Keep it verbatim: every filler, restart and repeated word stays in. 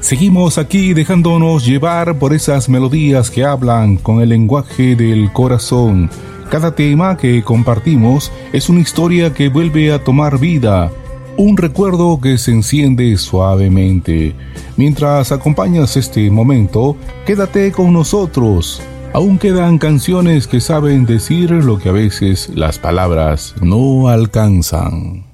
Seguimos aquí dejándonos llevar por esas melodías que hablan con el lenguaje del corazón. Cada tema que compartimos es una historia que vuelve a tomar vida, un recuerdo que se enciende suavemente. Mientras acompañas este momento, quédate con nosotros. Aún quedan canciones que saben decir lo que a veces las palabras no alcanzan.